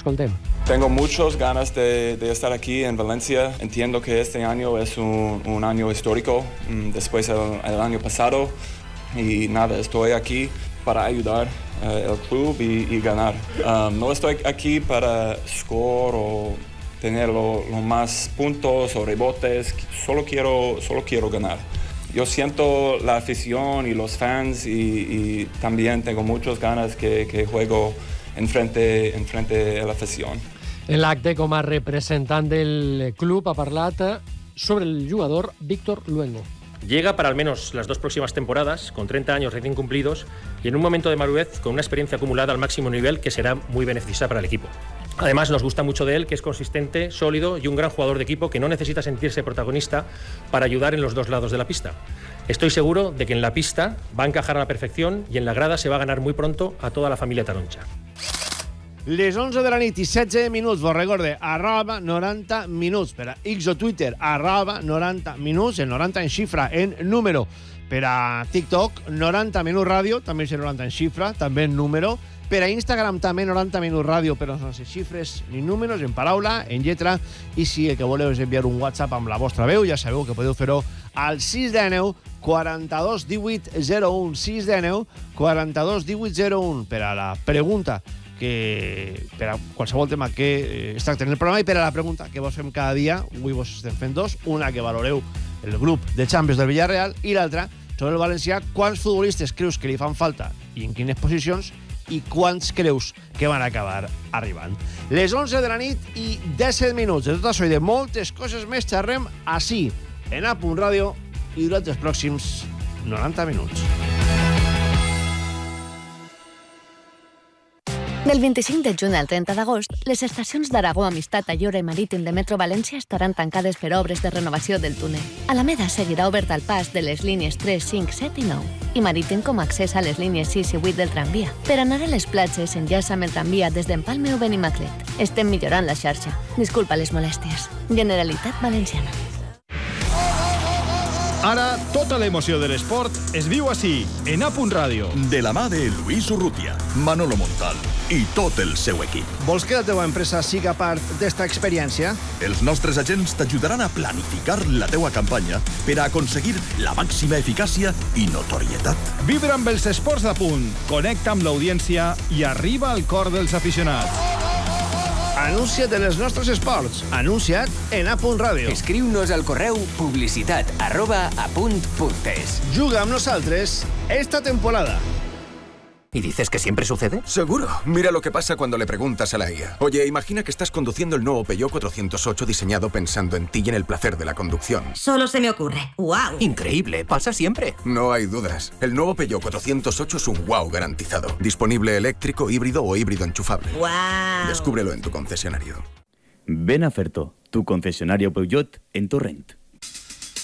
Escoltem. Tengo muchas ganas de estar aquí en Valencia. Entiendo que este año es un año histórico después del año pasado y nada, estoy aquí para ayudar al club y ganar. No estoy aquí para score o tener los más puntos o rebotes, solo quiero ganar. Yo siento la afición y los fans y también tengo muchas ganas que juego enfrente de la afición. En l'acte, com a representant del club, ha parlat sobre el jugador Víctor Luengo. Llega para al menos las 2 próximas temporadas, con 30 años recién cumplidos y en un momento de madurez con una experiencia acumulada al máximo nivel que será muy beneficiosa para el equipo. Además, nos gusta mucho de él, que es consistente, sólido y un gran jugador de equipo que no necesita sentirse protagonista para ayudar en los dos lados de la pista. Estoy seguro de que en la pista va a encajar a la perfección y en la grada se va a ganar muy pronto a toda la familia taronja. Les 11 de la nit i 16 minuts, vos recorde, @90 minuts per a X o Twitter, @90 minuts, el 90 en xifra, en número. Per a TikTok, 90 minuts ràdio, també és el 90 en xifra, també en número. Per a Instagram, també 90 minuts ràdio, però no sé xifres ni números, en paraula, en lletra. I si el que voleu és enviar un WhatsApp amb la vostra veu, ja sabeu que podeu fer-ho al 619 42 18 01, 619 42 18 01, per a la pregunta per a qualsevol tema que es tracta en el programa i per a la pregunta que vos fem cada dia. Avui vos estem fent dos, una que valoreu el grup de Champions del Villarreal i l'altra sobre el valencià, quants futbolistes creus que li fan falta i en quines posicions i quants creus que van acabar arribant. Les 11 de la nit i 17 minuts. De tot això i de moltes coses més xerrem així, en A.Radio i durant els pròxims 90 minuts. Del 25 de juny al 30 d'agost, les estacions d'Aragó, Amistat, Ayora i Marítim de Metro València estaran tancades per obres de renovació del túnel. Alameda seguirà obert al pas de les línies 3, 5, 7 i 9 i Marítim com a accés a les línies 6 i 8 del tramvia. Per anar a les platges, enllaça amb el tramvia des d'Empalme o Benimaclet. Estem millorant la xarxa. Disculpa les molèsties. Generalitat Valenciana. Ara, tota l'emoció de l'esport es viu així, en A.Radio. De la mà de Luis Urrutia, Manolo Montal i tot el seu equip. Vols que la teva empresa siga part d'esta experiència? Els nostres agents t'ajudaran a planificar la teua campanya per a aconseguir la màxima eficàcia i notorietat. Vibra amb els esports d'Apunt, connecta amb l'audiència i arriba al cor dels aficionats. Anuncia't en els nostres esports. Anuncia't en A.Radio. Escriu-nos al correu publicitat@apunt.es. Juga amb nosaltres esta temporada. ¿Y dices que siempre sucede? Seguro. Mira lo que pasa cuando le preguntas a la IA. Oye, imagina que estás conduciendo el nuevo Peugeot 408 diseñado pensando en ti y en el placer de la conducción. Solo se me ocurre. ¡Wow! Increíble, pasa siempre. No hay dudas. El nuevo Peugeot 408 es un wow garantizado. Disponible eléctrico, híbrido o híbrido enchufable. ¡Wow! Descúbrelo en tu concesionario. Ven a Ferto, tu concesionario Peugeot en Torrent.